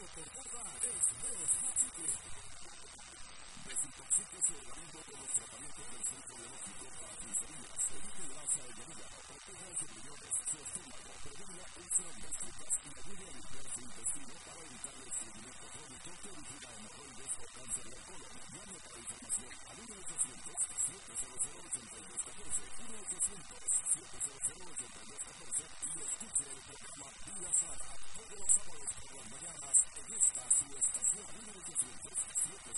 portada es versátil. Desintoxíquese orgánico con los tratamientos del centro biológico para 15 días. Evite grasa en el hígado, proteja sus riñones, su estómago, prevenga úlceras gástricas y ayude a limpiar su intestino para evitar